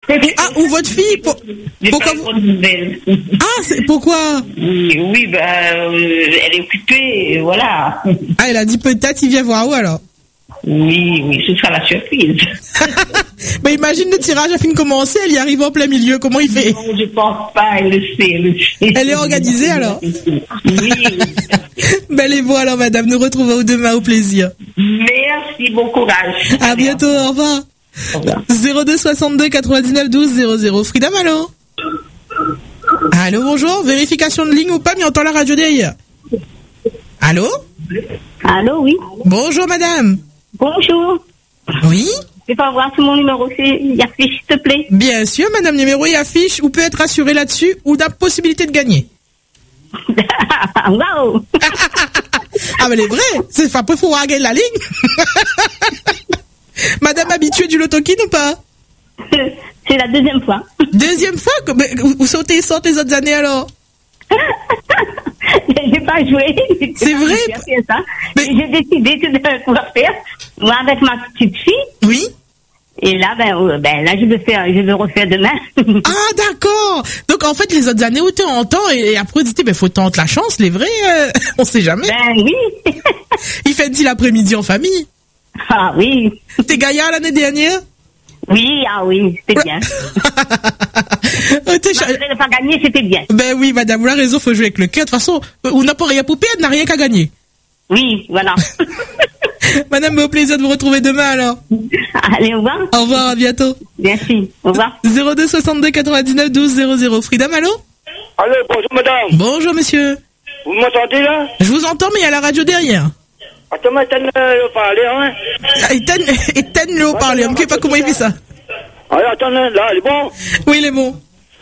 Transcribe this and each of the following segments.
ou votre fille pourquoi vous... Ah, c'est pourquoi? Oui, elle est occupée, voilà. Ah, elle a dit peut-être il vient voir où alors? Oui, ce sera la surprise. Mais imagine le tirage a fini de commencer, elle y arrive en plein milieu, comment il fait? Non, je pense pas, elle le sait. Elle est organisée alors? Oui. Belle et beau alors madame, nous retrouvons demain au plaisir. Merci, bon courage. À bientôt, au revoir. 02 62 99 12 00. Frida Malo. Allô, bonjour, vérification de ligne ou pas, mais on entend la radio derrière. Allô? Allô, oui. Bonjour madame. Bonjour. Oui? Je peux avoir si mon numéro il affiche, s'il te plaît? Bien sûr, madame, numéro y affiche, ou peut être assuré là-dessus, ou la possibilité de gagner. Waouh. Ah, mais elle est vraie. C'est pas pour faut gagner la ligne. Madame habituée du loto-kin ou pas? C'est la deuxième fois. Deuxième fois? Où sont tes autres années alors? J'ai pas joué. C'est vrai? Ça. Mais... J'ai décidé de pouvoir faire. Moi, avec ma petite fille. Oui. Et là, là, je vais refaire demain. Ah, d'accord. Donc, en fait, les autres années où tu entends, et après, tu dis, faut tenter la chance, les vrais, on sait jamais. Oui. Il fait-il l'après-midi en famille? Ah, oui. T'es gaillard l'année dernière? Oui, c'était bien. Malgré ne pas gagner, c'était bien. Ben oui, madame, vous avez raison, faut jouer avec le cœur. De toute façon, on n'a pas rien pour perdre, n'a rien qu'à gagner. Oui, voilà. Madame, au plaisir de vous retrouver demain alors. Allez, au revoir. Au revoir, à bientôt. Merci, au revoir. 02 62 99 12 00. Frida Malo. Allô, bonjour madame. Bonjour monsieur. Vous m'entendez là? Je vous entends, mais il y a la radio derrière. Attends, mais éteins le haut-parleur, hein? Éteins le haut-parleur, je ne sais pas comment il fait ça. Allez, attends, là, il est bon? Oui, il est bon.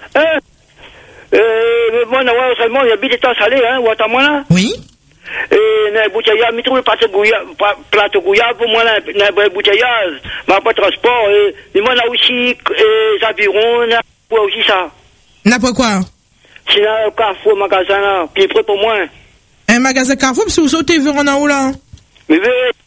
Moi, seulement, il y a des temps salés, hein, ou attends, moi là? Oui. Et na bouteillage, je trouve pas de plateau gouillard pour moi, na bouteillage, mais pas de transport, et moi, là aussi, les avirons, na quoi aussi ça? N'a pas quoi? C'est un Carrefour, magasin là, qui est prêt pour moi. Un magasin Carrefour, parce que vous sautez vers en haut là? Mais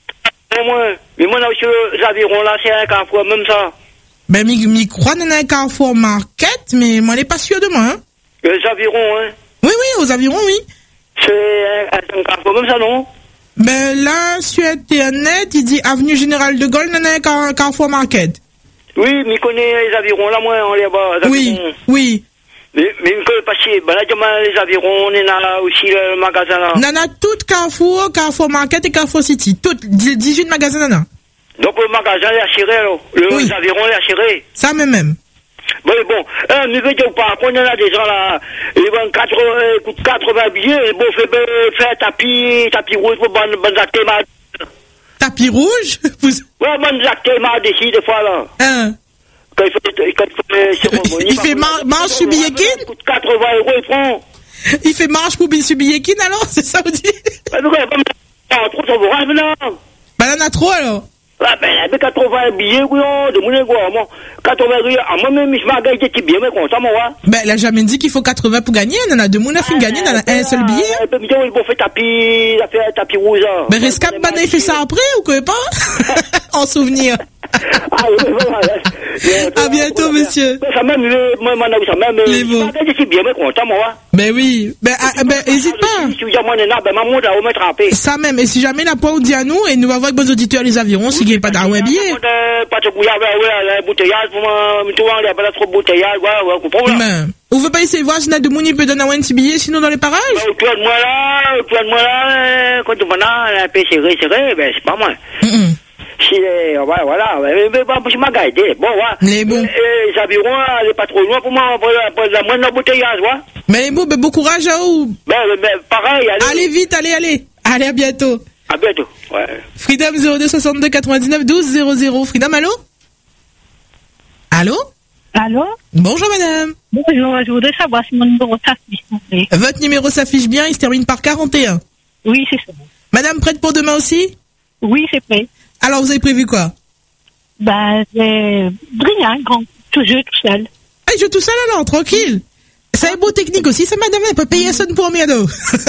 moi, là aussi, les avirons là, c'est un Carrefour, même ça. Ben, je crois dans un Carrefour Market, mais moi, je n'est pas sûr de moi, hein? Les avirons, hein? Oui, aux avirons, oui. C'est un Carrefour, même ça, non? Ben, là, sur Internet, il dit Avenue Général de Gaulle, dans un Carrefour Market. Oui, mais je connais les avirons, là, moi, on les bas. Oui. Mais je connais pas si, ben là, les avirons, on est là aussi, le magasin, là. On a tout Carrefour Market et Carrefour City. Tout, 18 magasins, on a. Donc, le magasin, il est assuré, alors. Les avirons, il est assuré. Ça, même. Bon, mais je veux dire, par contre, il y en a des gens là, ils vont 80 billets, bon, faire tapis rouge pour bonnes actes. Tapis rouge? Ouais, bonnes actes, ici, des fois, là. Hein? Quand il fait cérémonie. Il fait marche sur Billetkin? Il coûte 80 €, il prend. Il fait marche pour Billetkin, alors? C'est ça, vous dites? Mais pourquoi il n'y a pas trop de rêve, là? Ben, il y en a trop, alors. Ah, ben, il y a 80 billets, oui, de mon égo, moi. 80 billets, moi-même, je m'agaille des petits billets, mais content, moi. Ben, elle a jamais dit qu'il faut 80 pour gagner. Il y en a deux mounes à fin de gagner, il y en a un seul billet. Ben, il faut faire tapis rouge, là. Ben, Rescap, il fait ça après, ou quoi, pas? En souvenir. Ah, oui, voilà. À bientôt, monsieur. Ça même, moi, ça même. Les mots. Je m'agaille des billets, mais content, moi. Ben oui. Ben, hésite pas. Si tu dis à moi, ben, maman, là, on me trapper. Ça même. Et si jamais n'a pas, on dit à nous, et nous allons voir avec nos auditeurs les avirons, s'il n'y a pas d'arrêt billet. Pas de bouillard, ouais, bouteillage, pour moi, il n'y a pas trop de bouteillage, ouais, comprends, là. On veut pas essayer de voir si Nad de Mouni peut donner un petit billet, sinon dans les parages? Toi de moi là, quand tu vas là, un peu serré, ben, c'est pas moi. Si, voilà, mais bon, je m'ai gardé. Bon, les bons. Les avirons, elle est pas trop loin pour moi, pour la moindre bouteillage, ouais. Mais les bons, ben, bon courage à vous. Ben, pareil, allez vite, allez. Allez, à bientôt. À bientôt, ouais. Freedom 02 62 99 12 00. Freedom, allô? Allô? Bonjour, madame. Bonjour, je voudrais savoir si mon numéro s'affiche, s'il vous plaît. Votre numéro s'affiche bien, il se termine par 41. Oui, c'est ça. Madame, prête pour demain aussi? Oui, c'est prêt. Alors, vous avez prévu quoi? Ben, brillant, grand, tout seul. Ah, je tout seul alors, tranquille. C'est un beau technique aussi, ça, madame, elle peut payer ça pour miado.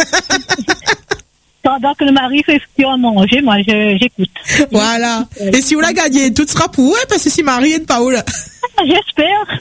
Pendant que le mari fait ce qu'on mange, moi, j'écoute. Voilà. Et si vous la gagnez, tout sera pour, parce que si Marie est de pas où, là. J'espère.